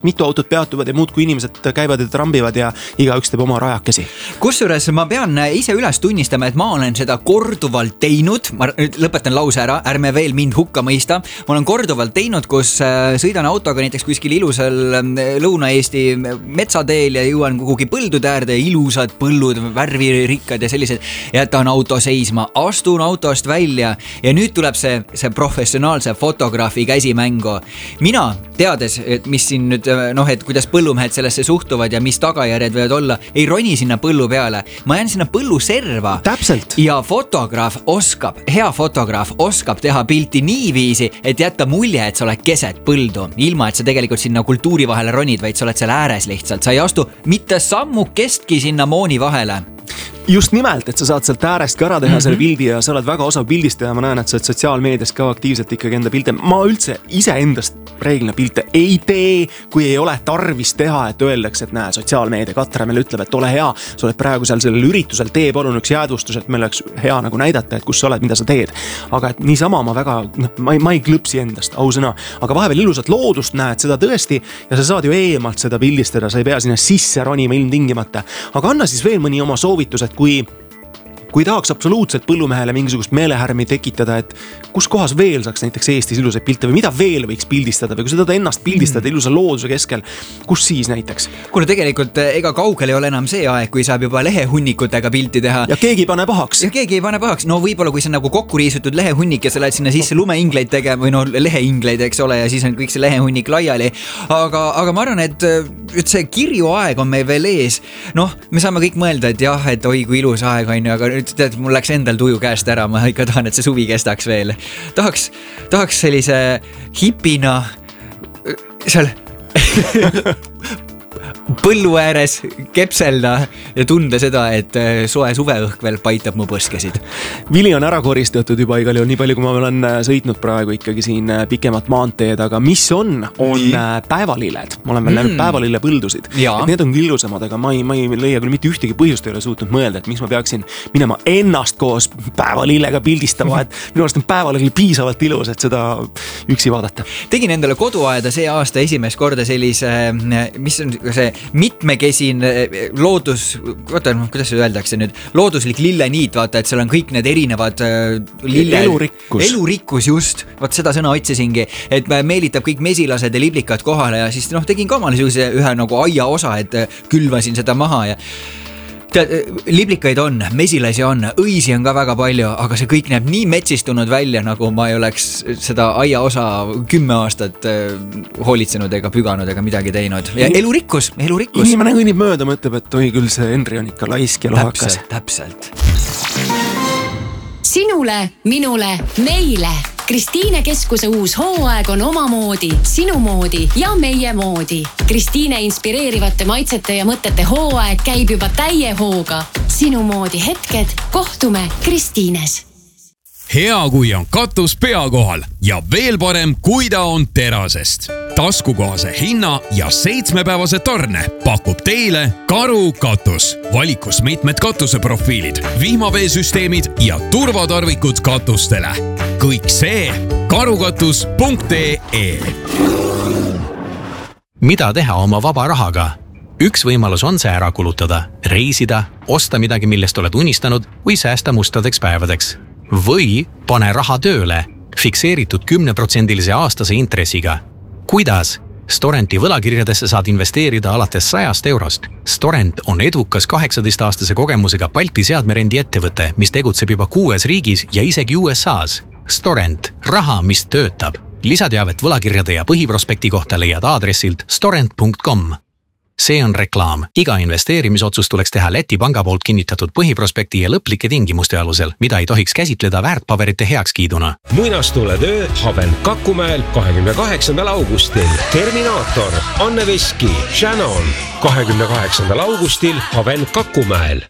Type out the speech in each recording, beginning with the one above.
mitu autot peatuvad ja muud kui inimesed käivad ja trambivad ja igaüks teeb oma rajakesi. Kusjuures ma pean ise üles tunnistama, et ma olen seda korduvalt teinud. Ma lõpetan lause ära, ärme veel mind hukka mõista. Ma olen korduvalt teinud, kus sõidan autoga näiteks kuskil ilusal Lõuna-Eesti metsateel ja jõuan kuhugi põldude äärde, ilusad põllud, värvirikkad ja sellised. Jätan auto seisma, astun autost välja ja nüüd tuleb see professionaalse fotograafi käsimängu. Mina, teades, et mis siin nüüd, et kuidas põllumehed sellesse suhtuvad ja mis tagajärjed võivad olla, ei roni sinna põllu peale. Ma jään sinna põllu serva. Täpselt. Ja hea fotograaf oskab teha pilti nii viisi, et jätta mulje, et sa oled keset põldu. Ilma, et sa tegelikult sinna kultuuri vahele ronid, vaid sa oled seal ääres lihtsalt. Sa ei astu mitte sammu kestki sinna mooni vahele. Just nimelt, et sa saad sealt äärest ka ära teha selle pildi ja sa oled väga osav pildist ja ma näen, et sa oled sotsiaalmeedias ka aktiivselt ikkagi enda pilte. Ma üldse ise endast reeglina pilte ei tee, kui ei ole tarvis teha, et öeldakse, et näe, sotsiaalmeedia Katre meil ütleb, et ole hea, sa oled praegu seal sellel üritusel, tee palun üks jäädvustus, et meil oleks hea nagu näidata, et kus sa oled, mida sa teed. Aga et niisama ma väga, ma ei klõpsi endast, ausõna, aga vahepeal ilusat loodust näed seda tõesti ja sa saad ju eemalt seda pildistada, sa ei pea sinna sisse ronima ilmtingimata. Aga anna siis veel mõni oma soovitus, et kui tahaks absoluutselt põllumehele mingisugust meelehärmi tekitada, et kus kohas veel saaks näiteks Eestis ilusaid pilte või mida veel võiks pildistada või kui sa tahad ennast pildistada ilusa looduse keskel, kus siis näiteks? Kuule, tegelikult ega kaugel ei ole enam see aeg, kui saab juba lehehunnikutega pilti teha. Ja keegi ei pane pahaks. No võib-olla kui see on nagu kokku riisutud lehehunnik ja sa lähed sinna sisse lumeingleid tegema või leheingleid, eks ole, ja siis on kõik see lehehunnik laiali. Aga ma arvan, et see kirju aeg on meil veel ees. Me saame kõik mõelda, et jah, et oi kui ilus aeg on, aga tead, mul läks endal tuju käest ära, ma ikka tahan, et see suvi kestaks veel. Tahaks sellise hipina seal põllu ääres kepselda ja tunda seda, et soe suveõhk veel paitab mu põskesid. Vili on ära koristatud juba igal juhul, nii palju kui ma olen sõitnud praegu ikkagi siin pikemat maanteed, aga mis on päevalilled. Ma olen veel näinud päevalille põldusid. Need on ilusamad, aga ma ei leia küll mitte ühtegi põhjust ei ole suutnud mõelda, et miks ma peaksin minema ennast koos päevalillega pildistama, et minu arust on päevalill piisavalt ilus, et seda üksi vaadata. Tegin endale koduaeda see aasta esimest korda sellise, mis on see mitmekesin loodus, kuidas see öeldakse nüüd, looduslik lilleniit, vaata, et seal on kõik need erinevad elurikkus just, vaat seda sõna otsisingi, et meelitab kõik mesilased ja liblikad kohale ja siis tegin ka omale ühe nagu aia osa, et külvasin seda maha ja liblikaid on, mesilasi on, õisi on ka väga palju, aga see kõik näeb nii metsistunud välja, nagu ma ei oleks seda aia osa 10 aastat hoolitsenud ega püganud ega midagi teinud. Ja elurikkus. Inimene kõnnib mööda, mõtleb, et oi küll see Henri on ikka laisk ja lohakas. Täpselt. Sinule, minule, meile. Kristiine keskuse uus hooaeg on omamoodi, sinu moodi ja meie moodi. Kristiine inspireerivate maitsete ja mõtete hooaeg käib juba täie hooga. Sinu moodi hetked, kohtume Kristiines. Hea, kui on katus pea kohal ja veel parem, kui ta on terasest. Taskukohase hinna ja 7-päevase tarne pakub teile Karu katus. Valikus mitmed katuseprofiilid, vihmaveesüsteemid ja turvatarvikud katustele. Kõik see karukatus.ee. Mida teha oma vaba rahaga? Üks võimalus on see ära kulutada, reisida, osta midagi, millest oled unistanud või säästa mustadeks päevadeks. Või pane raha tööle, fikseeritud 10% aastase intressiga. Kuidas? Storenti võlakirjadesse saad investeerida alates 100 eurost. Storent on edukas 18-aastase kogemusega Balti seadmerendi ettevõte, mis tegutseb juba 6 riigis ja isegi USAs. Storent, raha, mis töötab. Lisateavet võlakirjade ja põhiprospekti kohta leiad aadressilt storent.com. See on reklaam. Iga investeerimisotsus tuleks teha Läti panga poolt kinnitatud põhiprospekti ja lõplike tingimuste alusel, mida ei tohiks käsitleda väärtpaberite heakskiiduna. Muinastuletöö Haven Kakumäel 28. augustil. Terminaator, Anne Veski, Shannon 28. augustil Haven Kakumäel.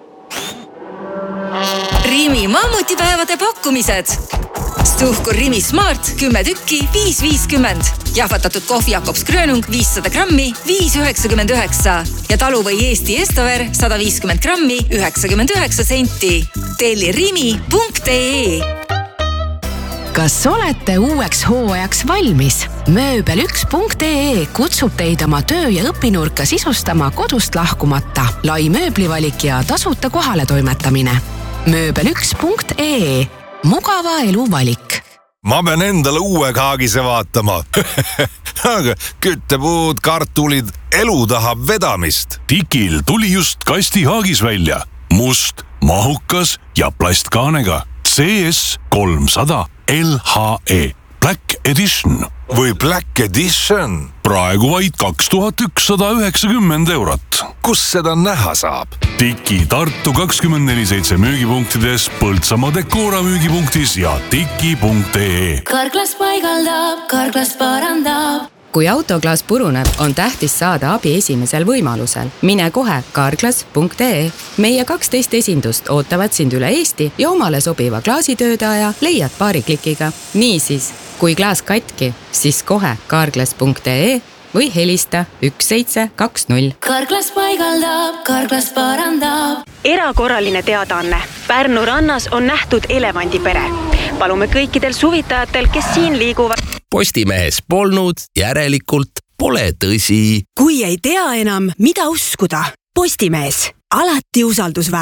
Rimi mammutipäevade pakkumised. Stuhkur Rimi Smart 10 tükki 5,50. Jahvatatud kohvi Jakobs Grönung 500 grammi 5,99. Ja talu või Eesti Estaver 150 grammi 99 senti. Telli rimi.ee. kas olete uueks hooajaks valmis? Mööbel1.ee kutsub teid oma töö- ja õpinurka sisustama kodust lahkumata. Lai mööblivalik ja tasuta kohale toimetamine. Mööbel1.ee. Mugava elu valik. Ma pean endale uue kaagise vaatama. Aga küttepuud, kartulid, elu tahab vedamist. Tikil tuli just kastihaagis välja. Must, mahukas ja plastkaanega. CS 300 LHE Black Edition. Või Black Edition. Praegu vaid 2190 eurot. Kus seda näha saab? Tiki Tartu 24/7 müügipunktides, Põltsamaa Decora müügipunktis ja tiki.ee. Karklas paigaldab, Karklas parandab. Kui autoklaas puruneb, on tähtis saada abi esimesel võimalusel. Mine kohe karklas.ee. Meie 12 esindust ootavad sind üle Eesti ja omale sobiva klaasitöödaja leiad paari klikiga. Niisiis, kui klaas katki, siis kohe karklas.ee või helista 1720. Karklas paigaldab, Karklas parandab. Erakorraline teadaanne. Pärnu rannas on nähtud elevandipere. Palume kõikidel suvitajatel, kes siin liiguvad. Postimehes polnud, järelikult pole tõsi. Kui ei tea enam, mida uskuda, Postimees. Alati usaldusväärne.